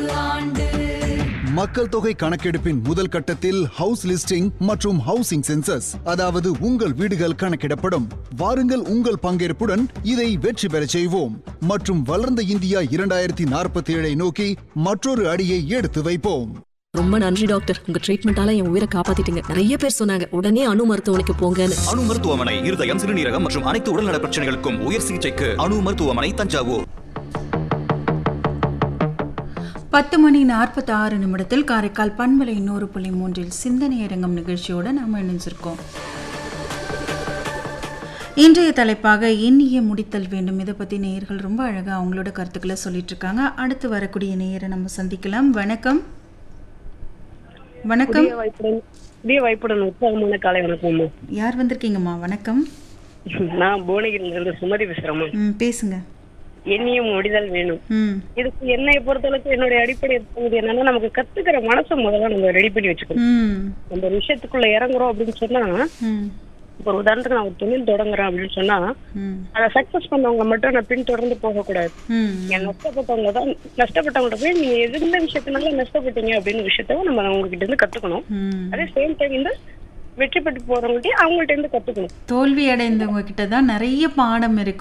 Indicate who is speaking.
Speaker 1: ஆண்டு.
Speaker 2: மக்கள் தொகை கணக்கெடுப்பின் முதல் கட்டத்தில் ஹவுஸ் லிஸ்டிங் மற்றும் ஹவுசிங் சென்சஸ், அதாவது உங்கள் வீடுகள் கணக்கிடப்படும். வாருங்கள், உங்கள் பங்கேற்புடன் இதை வெற்றி பெற செய்வோம் மற்றும் வளர்ந்த இந்தியா 2047 நோக்கி மற்றொரு அடியை எடுத்து வைப்போம்.
Speaker 3: ரொம்ப நன்றி டாக்டர், உங்க ட்ரீட்மெண்டால என் உயிரை காப்பாத்திட்டீங்க. நிறைய பேர் சொன்னாங்க உடனே அணு மருத்துவமனைக்கு போங்கன்னு.
Speaker 4: அணு மருத்துவமனை இருதயம், சிறுநீரகம் மற்றும் அனைத்து உடல்நல பிரச்சனைகளுக்கும் உயர் சிகிச்சைக்கு அணு மருத்துவமனை, தஞ்சாவூர்.
Speaker 5: 10:46 காரைக்கால் பண்பலை 100.3 சிந்தனை அரங்கம் நிகழ்ச்சியோட நாம இணைஞ்சிருக்கோம். இன்றைய தலைப்பாக எண்ணிய முடித்தல் வேண்டும். இதை பத்தி நேயர்கள் ரொம்ப அழகா அவங்களோட கருத்துக்களை சொல்லிட்டு இருக்காங்க. அடுத்து வரக்கூடிய நேயரை நம்ம சந்திக்கலாம். வணக்கம். வணக்கம்.
Speaker 6: வாய்ப்புடன் உற்சாகமான காலை வணக்கம்.
Speaker 5: யார் வந்திருக்கீங்கம்மா? வணக்கம்.
Speaker 6: நான் புவனகிரியிலிருந்து சுமதி பேசுறேம்மா.
Speaker 5: பேசுங்க.
Speaker 6: எண்ணியும் முடிதல் வேணும். இதுக்கு என்னை பொறுத்தளவுக்கு என்னுடைய அடிப்படை என்னன்னா, நமக்கு கத்துக்கிற மனசை முதல்ல நம்ம ரெடி பண்ணி வச்சுக்கணும். நம்ம ஒரு விஷயத்துக்குள்ள இறங்குறோம் அப்படின்னு சொன்னா, ஒரு உதாரணத்துக்கு நான் ஒரு தொழில் தொடங்குறேன் அப்படின்னு சொன்னா, அதை சக்சஸ் பண்ணவங்க மட்டும் நான் பின் தொடர்ந்து போக கூடாது. நஷ்டப்பட்டவங்கள்ட்ட போய் நீங்க எந்த விஷயத்தினால நஷ்டப்பட்டீங்க அப்படின்னு விஷயத்த நம்ம அவங்க கிட்ட இருந்து கத்துக்கணும். அதே சேம் டைம் இந்த வெற்றி பெற்று போறவங்கள்ட்ட அவங்கள்ட்ட இருந்து கத்துக்கணும்.
Speaker 5: தோல்வி அடைந்தவங்க கிட்ட தான் நிறைய பாடம் இருக்கு.